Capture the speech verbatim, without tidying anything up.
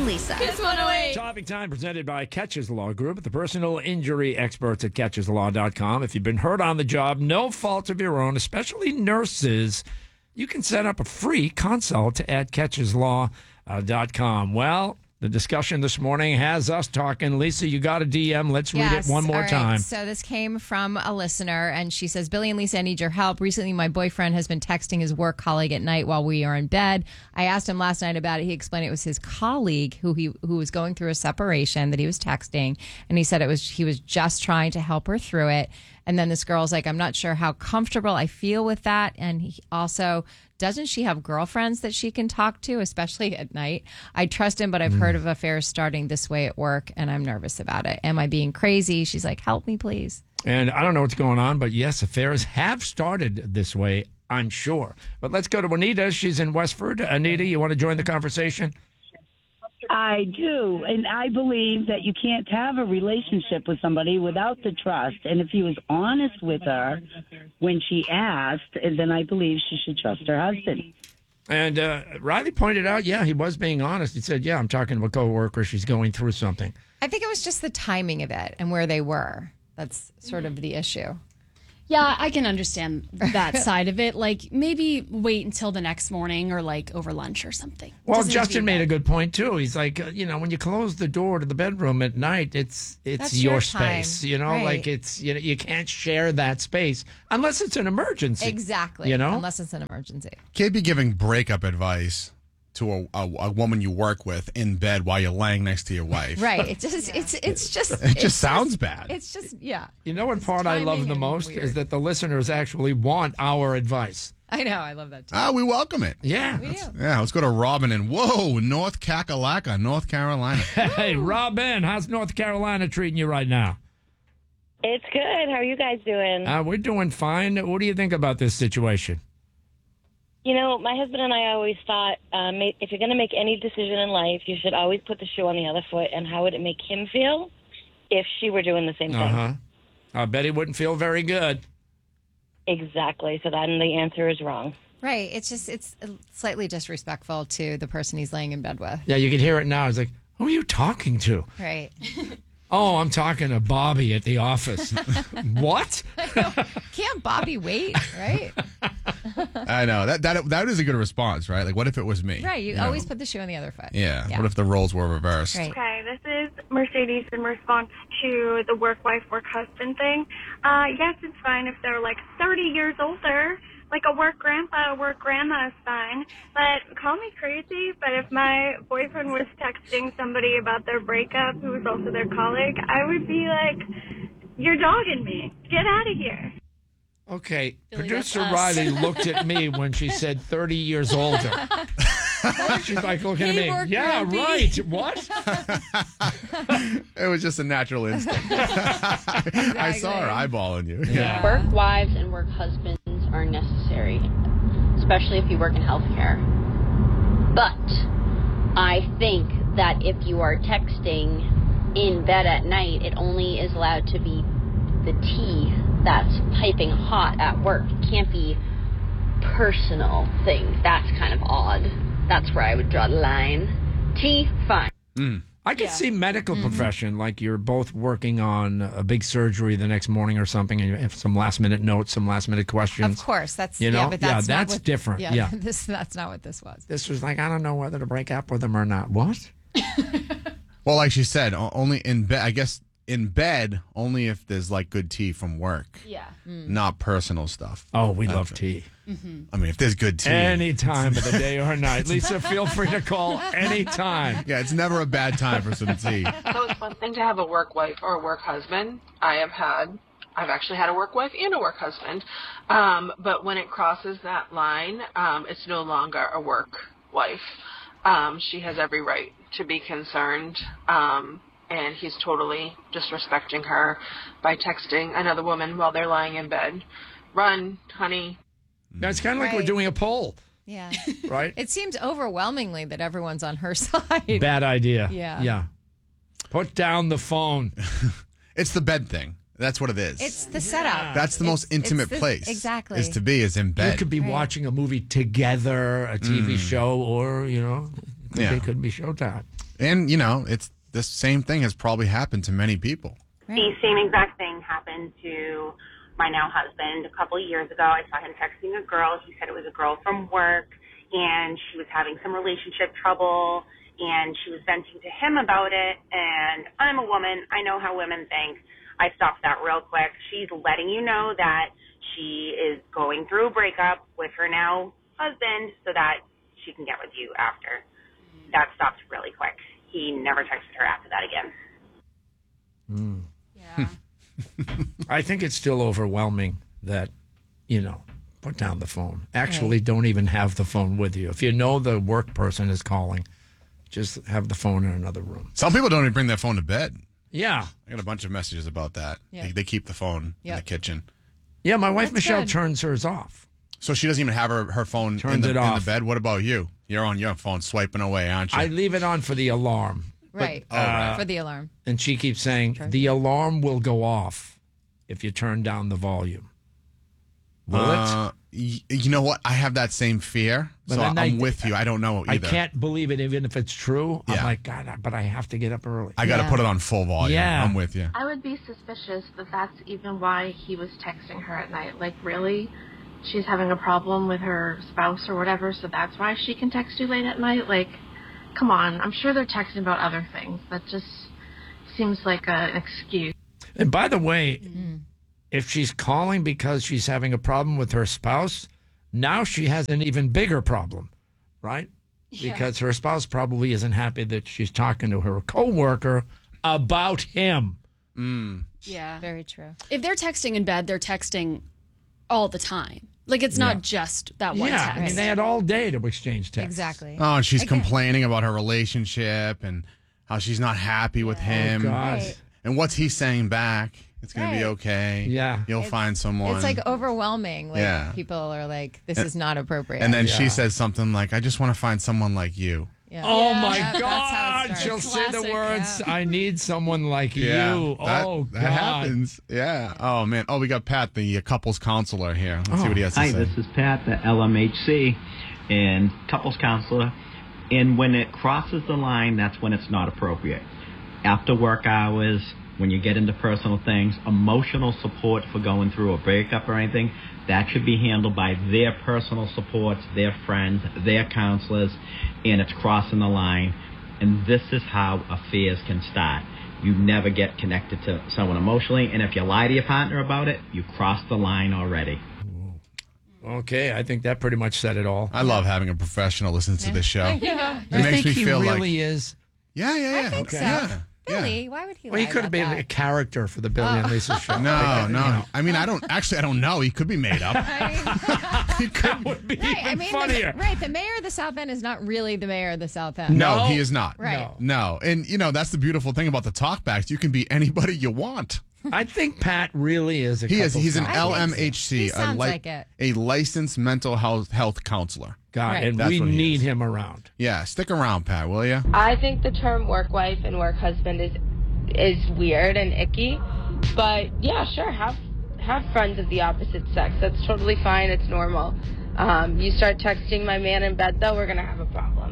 and Lisa. Kiss one oh eight. Topic time presented by Catches Law Group, the personal injury experts at catches law dot com. If you've been hurt on the job, no fault of your own, especially nurses, you can set up a free consult at catches law dot com. Well, the discussion this morning has us talking. Lisa, you got a D M. Let's read Yes, it one more all right. time. So this came from a listener, and she says, Billy and Lisa, I need your help. Recently, my boyfriend has been texting his work colleague at night while we are in bed. I asked him last night about it. He explained it was his colleague who he who was going through a separation that he was texting, and he said it was he was just trying to help her through it. And then this girl's like, I'm not sure how comfortable I feel with that. And he also, doesn't she have girlfriends that she can talk to, especially at night? I trust him, but I've mm. heard of affairs starting this way at work, and I'm nervous about it. Am I being crazy? She's like, help me, please. And I don't know what's going on, but yes, affairs have started this way, I'm sure. But let's go to Anita. She's in Westford. Anita, you want to join the conversation? I do, and I believe that you can't have a relationship with somebody without the trust. And if he was honest with her when she asked, then I believe she should trust her husband. And uh, Riley pointed out, yeah, he was being honest. He said, yeah, I'm talking to a coworker. She's going through something. I think it was just the timing of it and where they were. That's sort of the issue. Yeah, I can understand that side of it. Like, maybe wait until the next morning or, like, over lunch or something. Well, Justin made a good point, too. He's like, uh, you know, when you close the door to the bedroom at night, it's it's That's your your space. time. You know, Right. like it's, you know, you can't share that space unless it's an emergency. Exactly. You know? Unless it's an emergency. Can't be giving breakup advice to a, a, a woman you work with in bed while you're laying next to your wife. Right. It just, it's, it's just, It it's just sounds bad. It's just, yeah. You know what part I love timing the and most weird. is that the listeners actually want our advice. I know. I love that too. Ah, we welcome it. Yeah. We do. Yeah, let's go to Robin in, whoa, North Kakalaka, North Carolina. Hey, Robin, how's North Carolina treating you right now? It's good. How are you guys doing? Uh, we're doing fine. What do you think about this situation? You know, my husband and I always thought um, if you're going to make any decision in life, you should always put the shoe on the other foot. And how would it make him feel if she were doing the same thing? Uh-huh. I bet he wouldn't feel very good. Exactly. So then the answer is wrong. Right. It's just, it's slightly disrespectful to the person he's laying in bed with. Yeah, you can hear it now. It's like, who are you talking to? Right. Oh, I'm talking to Bobby at the office. What? Can't Bobby wait, right? I know. That that that is a good response, right? Like, what if it was me? Right. You, You know? always put the shoe on the other foot. Yeah. What if the roles were reversed? Right. Okay, this is Mercedes in response to the work wife, work husband thing. Uh, yes, it's fine if they're like thirty years older. Like a work grandpa, a work grandma is fine. But call me crazy, but if my boyfriend was texting somebody about their breakup who was also their colleague, I would be like, you're dogging me. Get out of here. Okay, Billy, producer that's us. Riley looked at me when she said thirty years older. She's like looking at He me. worked Yeah, grumpy. right. What? It was just a natural instinct. I saw her eyeballing you. Yeah. Work wives and work husbands are necessary, especially if you work in healthcare. But I think that if you are texting in bed at night, it only is allowed to be the tea that's piping hot at work. It can't be personal things. That's kind of odd. That's where I would draw the line. Tea, fine. Mm. I could see medical profession, like you're both working on a big surgery the next morning or something, and you have some last minute notes, some last minute questions. Of course. That's, You know? yeah, but that's, Yeah, not that's what, different. Yeah. This, that's not what this was. This was like, I don't know whether to break up with him or not. What? Well, like she said, o- only in bed. I guess in bed only if there's like good tea from work. Yeah. Not personal stuff. Oh, we love tea. I mean, if there's good tea. Any time of the day or night. Lisa, feel free to call anytime. Yeah, it's never a bad time for some tea. So it's one thing to have a work wife or a work husband. I have had, I've actually had a work wife and a work husband. Um, but when it crosses that line, um, it's no longer a work wife. Um, she has every right to be concerned. Um, and he's totally disrespecting her by texting another woman while they're lying in bed. Run, honey. Now, it's kind of like we're Right. doing a poll, Yeah. right? It seems overwhelmingly that everyone's on her side. Bad idea. Yeah. Yeah. Put down the phone. It's the bed thing. That's what it is. It's the setup. That's the It's- most intimate it's the- place. Exactly. Is to be is in You bed. could be Right. watching a movie together, a T V show, or, you know, it could, Yeah. it could be Showtime. And, you know, it's the same thing has probably happened to many people. Right. The same exact thing happened to my now husband a couple of years ago. I saw him texting a girl. He said it was a girl from work, and she was having some relationship trouble, and she was venting to him about it. And I'm a woman. I know how women think. I stopped that real quick. She's letting you know that she is going through a breakup with her now husband so that she can get with you after. That stopped really quick. He never texted her after that again. Mm. Yeah. I think it's still overwhelming that, you know, put down the phone. Actually, right. Don't even have the phone with you. If you know the work person is calling, just have the phone in another room. Some people don't even bring their phone to bed. Yeah. I got a bunch of messages about that. Yeah. They, they keep the phone yep. in the kitchen. Yeah, my wife That's Michelle good. turns hers off. So she doesn't even have her, her phone Turns in the, it in off. the bed? What about you? You're on your phone swiping away, aren't you? I leave it on for the alarm. Right. But, oh, right. For the alarm. And she keeps saying, the alarm will go off if you turn down the volume. Will uh, it? Y- you know what? I have that same fear. But so then I'm I- with you. I don't know I either. can't believe it, even if it's true. Yeah. I'm like, God, but I have to get up early. I got to Yeah. put it on full volume. Yeah. I'm with you. I would be suspicious that that's even why he was texting her at night. Like, really? She's having a problem with her spouse or whatever, so that's why she can text you late at night? Like, come on. I'm sure they're texting about other things. That just seems like a, an excuse. And by the way, Mm-hmm. if she's calling because she's having a problem with her spouse, now she has an even bigger problem, right? Yeah. Because her spouse probably isn't happy that she's talking to her coworker about him. Mm. Yeah. Very true. If they're texting in bed, they're texting all the time. Like, it's not Yeah. just that one Yeah, text. I mean, they had all day to exchange texts. Exactly. Oh, and she's Again. complaining about her relationship and how she's not happy with him. Oh, God. Right. And what's he saying back? It's going to be Right. okay. Yeah. You'll It's- find someone. It's like overwhelming. Like Yeah. people are like, this And- is not appropriate. and then Yeah. she says something like, I just want to find someone like you. yeah. Oh, Yeah. my Yeah, that's how it God. starts. She'll say the Classic, words, yeah. I need someone like you. That, Oh, that God. happens. Yeah. Oh, man. Oh, we got Pat, the uh, couples counselor here. Let's see Oh. what he has to Hi, say. this is Pat, the L M H C and couples counselor. And when it crosses the line, that's when it's not appropriate. After work hours, when you get into personal things, emotional support for going through a breakup or anything, that should be handled by their personal supports, their friends, their counselors, and it's crossing the line. And this is how affairs can start. You never get connected to someone emotionally, and if you lie to your partner about it, you cross the line already. Okay, I think that pretty much said it all. I love having a professional listen to this show. Yeah. It I makes think me he feel really like. is. Yeah, yeah, yeah. I think okay. so. Yeah. Really? Why would he Well, he lie could have about been a that? character for the Billy and Lisa show. No, Like, no. you know. I mean, I don't actually. I don't know. He could be made up. I He could. That would be mean, right, even I mean, funnier. The, right. The mayor of the South End is not really the mayor of the South End. No, No. he is not. Right. No, and you know that's the beautiful thing about the talkbacks. You can be anybody you want. I think Pat really is a He is. couples He's an counselor. I think so. L M H C, He a, sounds li- like it. a licensed mental health health counselor. God, Right. and That's we what he need is. him around. Yeah, stick around, Pat, will you? I think the term work wife and work husband is is weird and icky, but yeah, sure, have have friends of the opposite sex. That's totally fine. It's normal. Um, you start texting my man in bed, though, we're gonna have a problem.